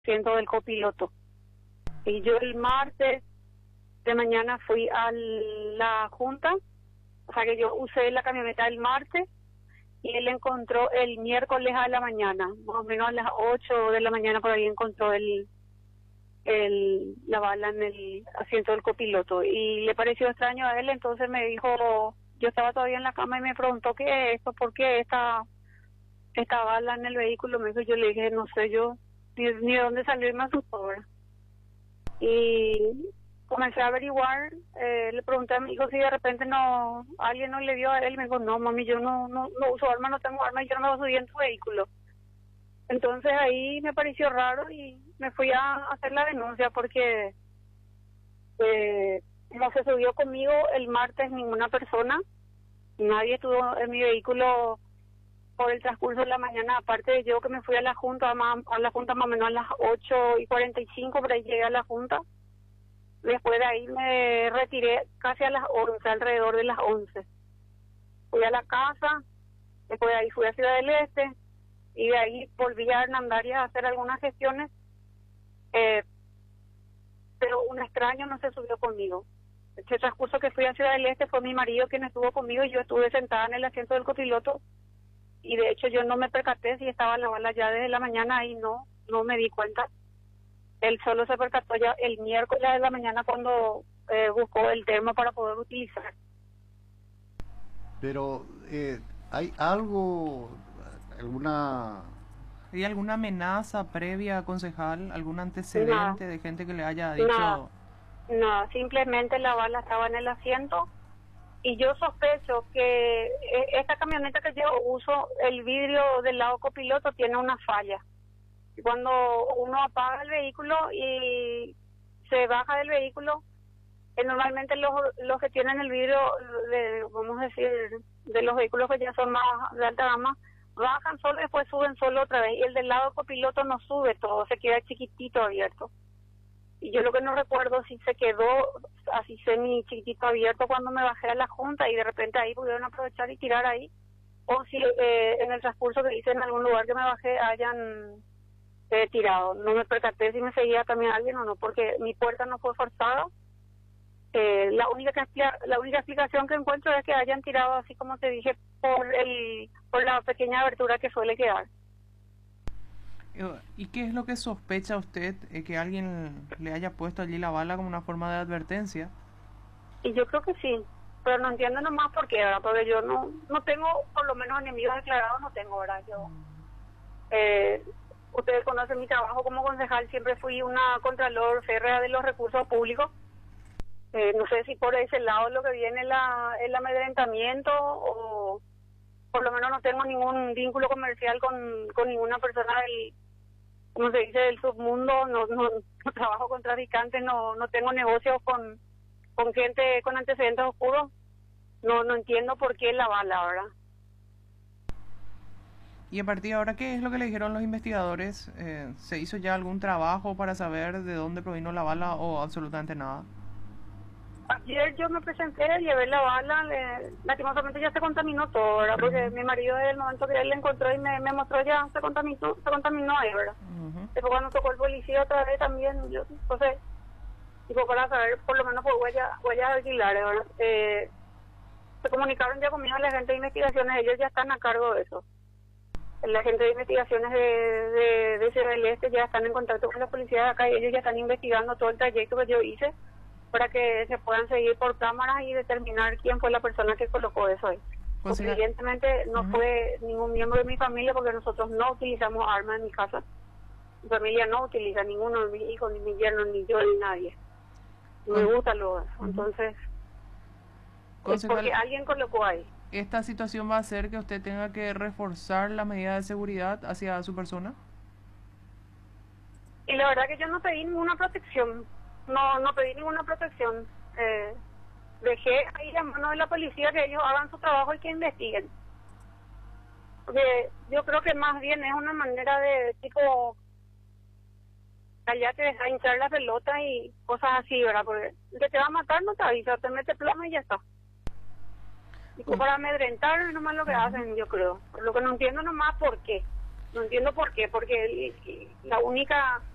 asiento del copiloto. Y yo el martes de mañana fui a la junta, o sea que yo usé la camioneta el martes y él encontró el miércoles a la mañana, más o menos a las 8 de la mañana por ahí encontró la bala en el asiento del copiloto y le pareció extraño a él, entonces me dijo, yo estaba todavía en la cama y me preguntó qué es esto, por qué esta bala en el vehículo, me dijo, yo le dije, no sé yo ni de dónde salió y me asustó, ¿verdad? Y comencé a averiguar, le pregunté a mi hijo si de repente alguien no le dio a él, me dijo, no mami, yo no uso arma, no tengo arma y yo no me subí en tu vehículo. Entonces ahí me pareció raro y me fui a hacer la denuncia porque no se subió conmigo el martes ninguna persona, nadie estuvo en mi vehículo por el transcurso de la mañana, aparte de yo que me fui a la junta más o menos a las 8:45, por ahí llegué a la junta. Después de ahí me retiré casi a las 11, alrededor de las 11. Fui a la casa, después de ahí fui a Ciudad del Este y de ahí volví a Hernandarias a hacer algunas gestiones, pero un extraño no se subió conmigo. Ese transcurso que fui a Ciudad del Este fue mi marido quien estuvo conmigo y yo estuve sentada en el asiento del copiloto y de hecho yo no me percaté si estaba la bala ya desde la mañana y no me di cuenta. Él solo se percató ya el miércoles de la mañana cuando buscó el termo para poder utilizar. Pero, ¿hay ¿Hay alguna amenaza previa, concejal? ¿Algún antecedente de gente que le haya dicho? No, simplemente la bala estaba en el asiento y yo sospecho que esta camioneta que yo uso, el vidrio del lado copiloto tiene una falla. Y cuando uno apaga el vehículo y se baja del vehículo, normalmente los que tienen el vidrio, vamos a decir, de los vehículos que ya son más de alta gama, bajan solo y después suben solo otra vez. Y el del lado copiloto no sube todo, se queda chiquitito abierto. Y yo lo que no recuerdo si se quedó así semi chiquitito abierto cuando me bajé a la junta y de repente ahí pudieron aprovechar y tirar ahí. O si en el transcurso que hice en algún lugar que me bajé hayan tirado. No me percaté si me seguía también alguien o no, porque mi puerta no fue forzada. La única explicación que encuentro es que hayan tirado, así como te dije, por la pequeña abertura que suele quedar. ¿Y qué es lo que sospecha usted que alguien le haya puesto allí la bala como una forma de advertencia? Y yo creo que sí, pero no entiendo nomás por qué, ¿verdad? Porque yo no tengo, por lo menos enemigos declarados no tengo, ¿verdad? Yo, ustedes conocen mi trabajo como concejal, siempre fui una contralor férrea de los recursos públicos. No sé si por ese lado lo que viene el amedrentamiento o por lo menos no tengo ningún vínculo comercial con ninguna persona como se dice, del submundo, no trabajo con traficantes, no tengo negocios con gente con antecedentes oscuros, no entiendo por qué la bala, ¿verdad? Y a partir de ahora, ¿qué es lo que le dijeron los investigadores? ¿Se hizo ya algún trabajo para saber de dónde provino la bala o absolutamente nada? Ayer yo me presenté, llevé la bala, lastimosamente ya se contaminó todo, ¿verdad? Porque mi marido desde el momento que él la encontró y me mostró ya se contaminó ahí, ¿verdad? Después cuando tocó el policía otra vez también, yo, entonces, tipo para saber por lo menos por huellas alquilares, ¿verdad? Se comunicaron ya conmigo la gente de investigaciones, ellos ya están a cargo de eso. La gente de investigaciones de Ciudad del Este ya están en contacto con la policía de acá y ellos ya están investigando todo el trayecto que yo hice para que se puedan seguir por cámaras y determinar quién fue la persona que colocó eso ahí. Porque evidentemente no fue ningún miembro de mi familia porque nosotros no utilizamos armas en mi casa. Mi familia no utiliza, ninguno de mis hijos, ni mi yerno, ni yo, ni nadie. Me gusta lo entonces es porque alguien colocó ahí. ¿Esta situación va a hacer que usted tenga que reforzar las medidas de seguridad hacia su persona? Y la verdad que yo no pedí ninguna protección. No pedí ninguna protección. Dejé ahí a mano de la policía que ellos hagan su trabajo y que investiguen. Porque yo creo que más bien es una manera de tipo allá te deja hinchar la pelota y cosas así, ¿verdad? Porque el que te va a matar no te avisa, te mete plomo y ya está. Y para amedrentar es nomás lo que hacen, yo creo. Lo que no entiendo nomás por qué. No entiendo por qué, porque la única